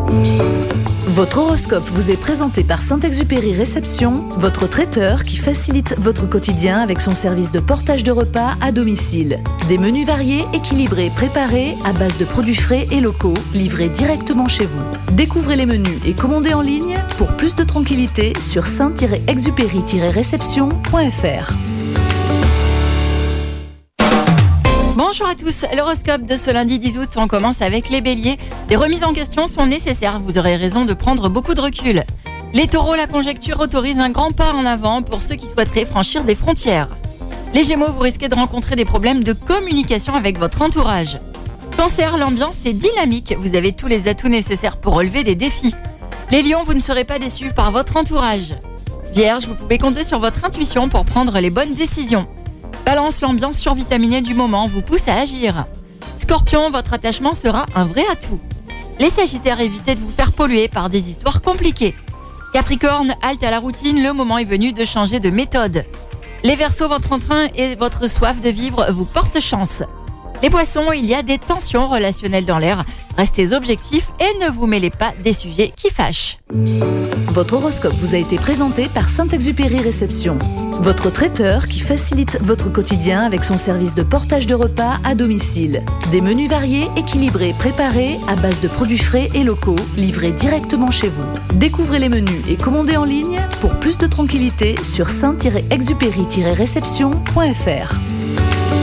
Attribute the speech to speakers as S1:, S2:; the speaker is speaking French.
S1: Votre horoscope vous est présenté par Saint-Exupéry Réception, votre traiteur qui facilite votre quotidien avec son service de portage de repas à domicile. Des menus variés, équilibrés, préparés à base de produits frais et locaux, livrés directement chez vous. Découvrez les menus et commandez en ligne pour plus de tranquillité sur saint-exupéry-réception.fr.
S2: Bonjour à tous, l'horoscope de ce lundi 10 août, on commence avec les béliers. Des remises en question sont nécessaires, vous aurez raison de prendre beaucoup de recul. Les taureaux, la conjecture autorise un grand pas en avant pour ceux qui souhaiteraient franchir des frontières. Les gémeaux, vous risquez de rencontrer des problèmes de communication avec votre entourage. Cancer, l'ambiance est dynamique, vous avez tous les atouts nécessaires pour relever des défis. Les lions, vous ne serez pas déçus par votre entourage. Vierge, vous pouvez compter sur votre intuition pour prendre les bonnes décisions. Balance, l'ambiance survitaminée du moment vous pousse à agir. Scorpion, votre attachement sera un vrai atout. Les Sagittaires, évitez de vous faire polluer par des histoires compliquées. Capricorne, halte à la routine, le moment est venu de changer de méthode. Les Verseaux, votre entrain et votre soif de vivre vous portent chance. Les Poissons, il y a des tensions relationnelles dans l'air. Restez objectifs et ne vous mêlez pas des sujets qui fâchent.
S1: Votre horoscope vous a été présenté par Saint-Exupéry Réception, votre traiteur qui facilite votre quotidien avec son service de portage de repas à domicile. Des menus variés, équilibrés, préparés à base de produits frais et locaux, livrés directement chez vous. Découvrez les menus et commandez en ligne pour plus de tranquillité sur saint-exupéry-réception.fr.